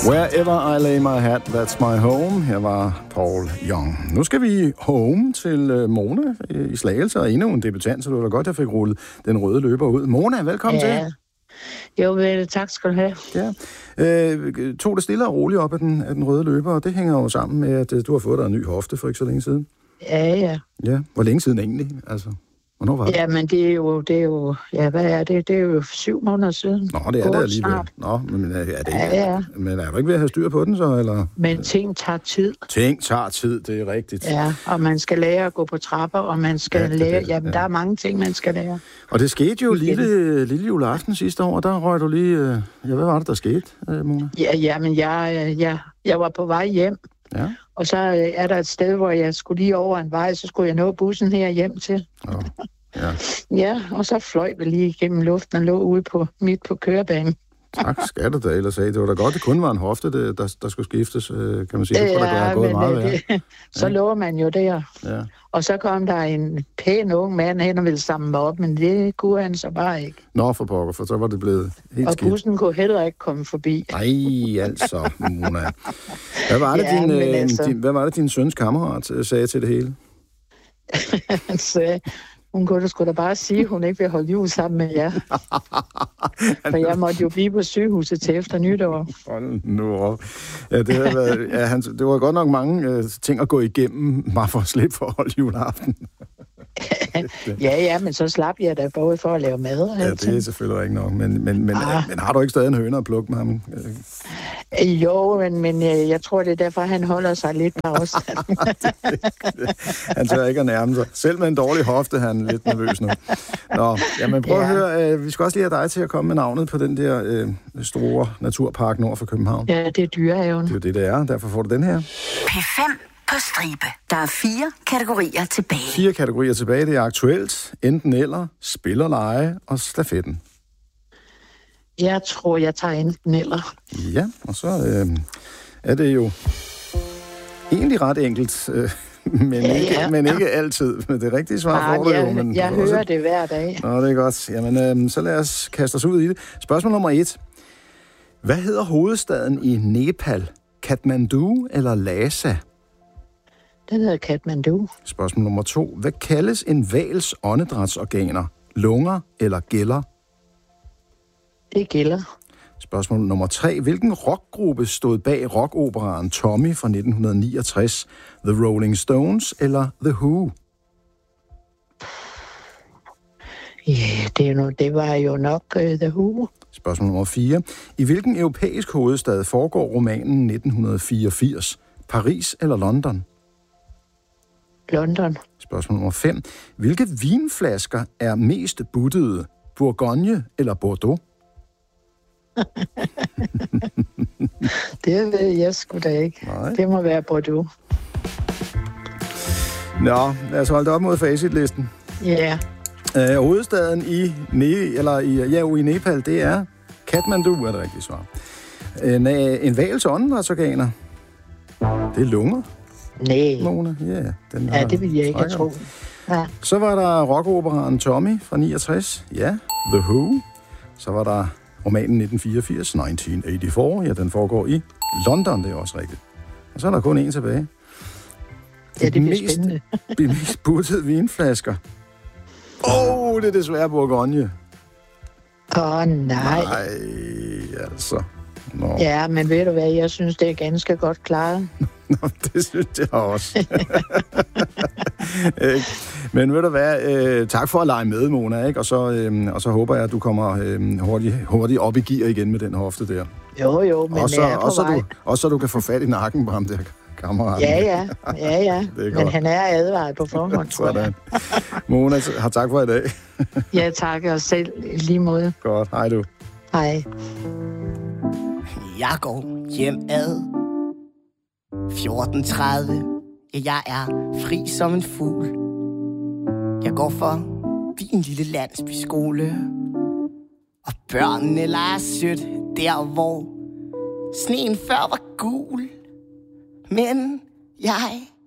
Wherever I lay my hat, that's my home. Her var Paul Young. Nu skal vi home til Mona i Slagelse, og endnu en debutant, så det var da godt, jeg fik rullet den røde løber ud. Mona, velkommen til. Jo, vel, tak skal du have. Ja. Tog det stille og roligt op af den røde løber, og det hænger jo sammen med, at du har fået dig en ny hofte for ikke så længe siden. Ja. Ja, hvor længe siden egentlig? Altså, hvornår var det? Ja, men det er jo, ja, hvad er det? Det er jo 7 måneder siden. Nå, det er det alligevel. Nå, men er det ikke? Ja. Men er du ikke ved at have styr på den så, eller? Men ting tager tid. Ting tager tid, det er rigtigt. Ja, og man skal lære at gå på trapper, og man skal lære... Jamen, der er mange ting, man skal lære. Og det skete jo lille juleaften sidste år, og der røg du lige... hvad var det, der skete, Mona? Ja, men jeg var på vej hjem. Ja. Og så er der et sted, hvor jeg skulle lige over en vej, så skulle jeg nå bussen her hjem til. Oh. Ja. Ja, og så fløj vi lige gennem luften og lå ude midt på kørebanen. Tak skal du da ellers sige. Det var da godt, det kun var en hofte, der skulle skiftes, kan man sige. Det kunne da gået meget værre. Så lå man jo der. Ja. Og så kom der en pæn ung mand hen og ville samle mig op, men det kunne han så bare ikke. Nå, for pokker, for så var det blevet helt skidt. Og bussen kunne heller ikke komme forbi. Nej, altså, Mona. Hvad var det, din søns kammerat sagde til det hele? Han sagde, hun kunne da bare sige, at hun ikke vil holde jul sammen med jer. For jeg måtte jo blive på sygehuset til efter nytår. Hold nu op. Ja, det var godt nok mange ting at gå igennem, bare for at slippe for at holde juleaften. Ja, men så slap jeg da både for at lave mad. Ja, det er selvfølgelig ikke nok. Men har du ikke stadig en høne at plukke med ham? Jo, men jeg tror, det er derfor, han holder sig lidt på afstand. Han tør ikke at nærme sig. Selv med en dårlig hofte, han er lidt nervøs nu. Nå, jamen prøv at høre. Vi skal også lige have dig til at komme med navnet på den der store naturpark nord for København. Ja, det er Dyrehaven. Det er jo det er. Derfor får du den her. P5 på stribe. Der er 4 kategorier tilbage. 4 kategorier tilbage. Det er aktuelt, enten eller, spillerleje og stafetten. Jeg tror, jeg tager enten eller. Ja, og så er det jo egentlig ret enkelt, men ikke altid. Men det rigtige svar får du jo. Men jeg hører det hver dag. Nå, det er godt. Jamen, så lad os kaste os ud i det. Spørgsmål nummer 1. Hvad hedder hovedstaden i Nepal? Kathmandu eller Lhasa? Den hedder Kathmandu. Spørgsmål nummer 2. Hvad kaldes en hvals åndedrætsorganer? Lunger eller gælder? Det gælder. Spørgsmål nummer 3. Hvilken rockgruppe stod bag rockoperaen Tommy fra 1969? The Rolling Stones eller The Who? Ja, det var jo nok The Who. Spørgsmål nummer 4. I hvilken europæisk hovedstad foregår romanen 1984? Paris eller London? London. Spørgsmål nummer 5. Hvilke vinflasker er mest buttede? Bourgogne eller Bordeaux? Det ved jeg sgu da ikke. Nej. Det må være Bordeaux. Nå, lad os holde det op mod facitlisten. Ja. Hovedstaden i Nepal, det er Kathmandu, er det rigtige svar. En hvals åndedrætsorganer, det er lunger. Nej. Mona. Ja, det vil jeg ikke tro. Ja. Så var der rockoperaen Tommy fra 69. Ja, The Who. Så var der romanen 1984. Ja, den foregår i London, det er også rigtigt. Og så er der kun en tilbage. Ja, det bliver spændende. De mest buttede vinflasker. Det er desværre Bourgogne. Nej. Nej, altså. Nå. Ja, men ved du hvad, jeg synes, det er ganske godt klaret. Nå, det synes jeg også. Men ved du hvad, tak for at lege med, Mona, ikke? Og så håber jeg, at du kommer hurtigt op i gear igen med den hofte der. Jo, men så du kan få fat i nakken på ham der kammeraten. Ja. Men han er advaret på forhånd, tror jeg. Mona, tak for i dag. Ja, tak, og selv lige måde. Godt, hej du. Hej. Jeg går hjem ad 14:30. Ja, jeg er fri som en fugl. Jeg går for din lille landsbyskole. Og børnene leger sødt der, hvor sneen før var gul. Men jeg